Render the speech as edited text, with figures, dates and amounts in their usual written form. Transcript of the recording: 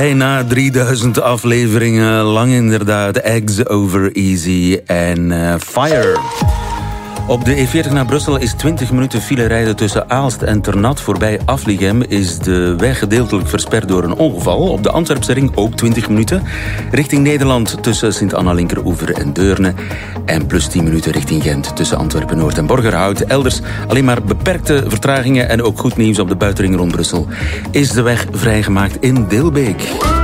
Na 3000 afleveringen, lang inderdaad. Eggs over Easy en Fire. Op de E40 naar Brussel is 20 minuten file rijden tussen Aalst en Ternat. Voorbij Afligem is de weg gedeeltelijk versperd door een ongeval. Op de Antwerpse ring ook 20 minuten. Richting Nederland tussen Sint-Anna-Linkeroever en Deurne. En plus 10 minuten richting Gent tussen Antwerpen-Noord en Borgerhout. Elders alleen maar beperkte vertragingen en ook goed nieuws op de buitenring rond Brussel. Is de weg vrijgemaakt in Dilbeek.